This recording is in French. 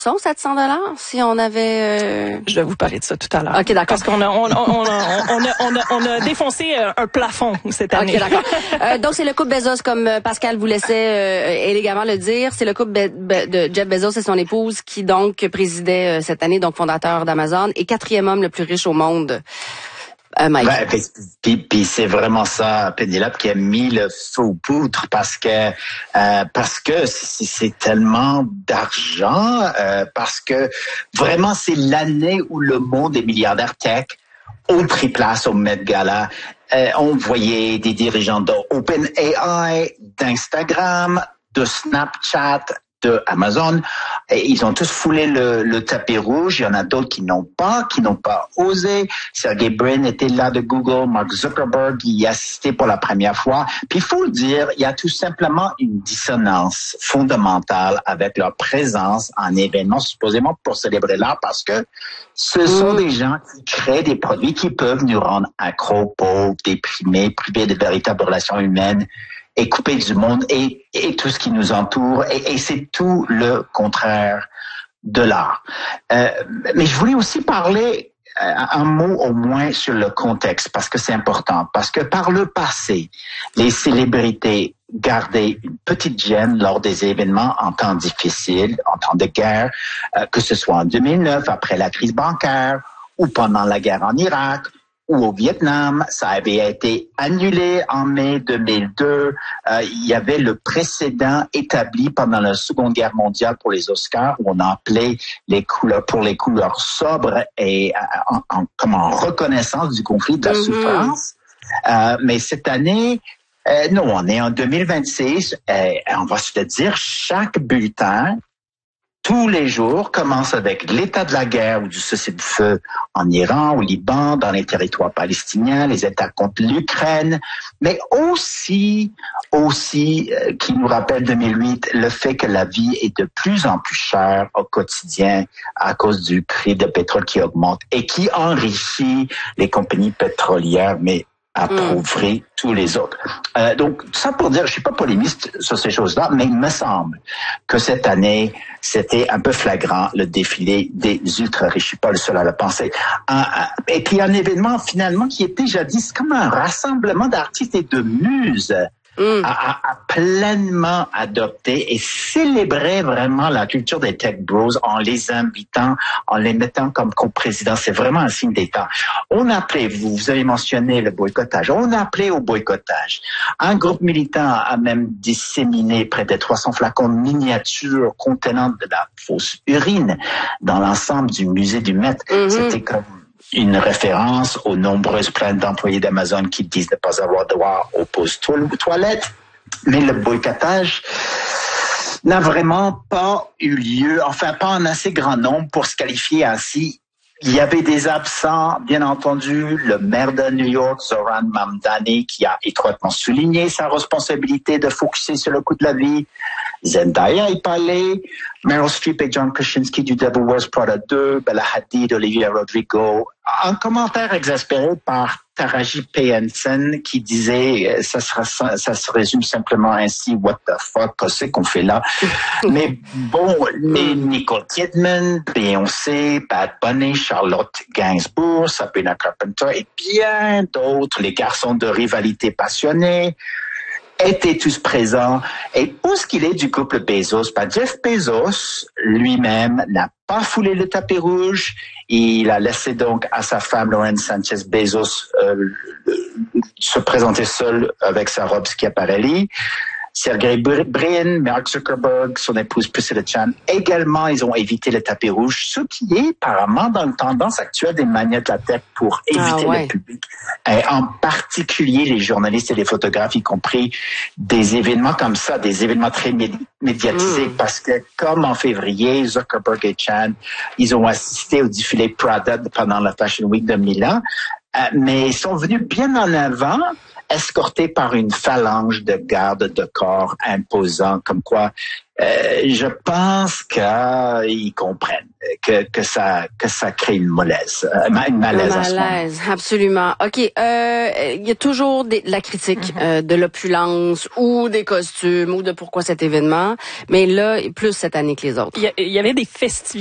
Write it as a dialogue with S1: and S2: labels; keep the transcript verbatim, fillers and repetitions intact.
S1: sept cents dollars si on avait... Euh...
S2: Je vais vous parler de ça tout à l'heure.
S1: OK, d'accord.
S2: Parce qu'on a, on, on, on, a, on, a, on, a, on a défoncé un plafond cette année.
S1: OK, d'accord. euh, donc, c'est le couple Bezos, comme Pascal vous laissait euh, élégamment le dire. C'est le couple Be- Be- de Jeff Bezos et son épouse qui, donc, présidait euh, cette année, donc fondateur d'Amazon, et quatrième homme le plus riche au monde. Euh, Mike.
S3: Ouais, puis, puis, puis c'est vraiment ça, Pénélope, qui a mis le feu aux poudres parce que euh, parce que c'est, c'est tellement d'argent, euh, parce que vraiment c'est l'année où le monde des milliardaires tech ont pris place au Met Gala. Euh, on voyait des dirigeants de OpenAI, d'Instagram, de Snapchat, de Amazon, et ils ont tous foulé le, le tapis rouge. Il y en a d'autres qui n'ont pas, qui n'ont pas osé. Sergey Brin était là de Google, Mark Zuckerberg y assistait pour la première fois. Puis il faut le dire, il y a tout simplement une dissonance fondamentale avec leur présence en événement supposément pour célébrer l'art, parce que ce sont des gens qui créent des produits qui peuvent nous rendre accros, pauvres, déprimés, privés de véritables relations humaines, et coupé du monde et, et tout ce qui nous entoure. Et, et c'est tout le contraire de l'art. Euh, mais je voulais aussi parler euh, un mot au moins sur le contexte, parce que c'est important. Parce que par le passé, les célébrités gardaient une petite gêne lors des événements en temps difficile, en temps de guerre, euh, que ce soit en deux mille neuf, après la crise bancaire, ou pendant la guerre en Irak, ou au Vietnam. Ça avait été annulé en mai deux mille deux. Euh, il y avait le précédent établi pendant la Seconde Guerre mondiale pour les Oscars, où on appelait les couleurs pour les couleurs sobres et euh, en, en, comme en reconnaissance du conflit, de la mm-hmm. souffrance. Euh, mais cette année, euh, non, on est en deux mille vingt-six. Euh, on va se le dire, chaque bulletin tous les jours commence avec l'état de la guerre ou du cessez-le-feu en Iran, au Liban, dans les territoires palestiniens, les attaques contre l'Ukraine, mais aussi, aussi, euh, qui nous rappelle deux mille huit, le fait que la vie est de plus en plus chère au quotidien à cause du prix de pétrole qui augmente et qui enrichit les compagnies pétrolières, mais appauvrir mmh. tous les autres. Euh, donc, ça pour dire, je suis pas polémiste sur ces choses-là, mais il me semble que cette année, c'était un peu flagrant, le défilé des ultra-riches. Je suis pas le seul à le penser. Un, un, et puis, un événement, finalement, qui était jadis comme un rassemblement d'artistes et de muses, Mm. A, a, a pleinement adopté et célébrait vraiment la culture des tech bros en les invitant, en les mettant comme co-président. C'est vraiment un signe des temps. On appelait, vous, vous avez mentionné le boycottage, on appelait au boycottage. Un groupe militant a même disséminé près de trois cents flacons miniatures contenant de la fausse urine dans l'ensemble du musée du Met. Mm-hmm. C'était comme une référence aux nombreuses plaintes d'employés d'Amazon qui disent ne pas avoir droit aux pauses toilettes. Mais le boycottage n'a vraiment pas eu lieu, enfin pas en assez grand nombre pour se qualifier ainsi. Il y avait des absents, bien entendu, le maire de New York, Zohran Mamdani, qui a étroitement souligné sa responsabilité de focuser sur le coût de la vie. Zendaya est pas allé, Meryl Streep et John Krasinski du Devil Wears Prada deux, Bella Hadid, Olivia Rodrigo. Un commentaire exaspéré par Taraji P. Henson qui disait ça, sera, ça se résume simplement ainsi, what the fuck, qu'est-ce qu'on fait là? Mais bon, les Nicole Kidman, Beyoncé, Bad Bunny, Charlotte Gainsbourg, Sabrina Carpenter et bien d'autres, les garçons de rivalité passionnés, étaient tous présents. Et pour ce qu'il est du couple Bezos, ben Jeff Bezos lui-même n'a pas foulé le tapis rouge. Il a laissé donc à sa femme Lauren Sanchez Bezos euh, se présenter seul avec sa robe Schiaparelli. Sergey Brin, Mark Zuckerberg, son épouse Priscilla Chan, également, ils ont évité le tapis rouge, ce qui est apparemment dans la tendance actuelle des manias de la tech pour éviter ah ouais. le public, et en particulier les journalistes et les photographes, y compris des événements comme ça, des événements très médi- médiatisés, mm. parce que comme en février, Zuckerberg et Chan, ils ont assisté au défilé Prada pendant la Fashion Week de Milan, euh, mais ils sont venus bien en avant. escortés par une phalange de gardes de corps imposants, comme quoi euh, je pense qu'ils comprennent que, que ça que ça crée une malaise, une malaise.
S1: Un malaise, absolument. OK, euh, il y a toujours des, de la critique mm-hmm. euh, de l'opulence ou des costumes ou de pourquoi cet événement, mais là, plus cette année que les autres.
S2: Il y, a, il y avait des festivités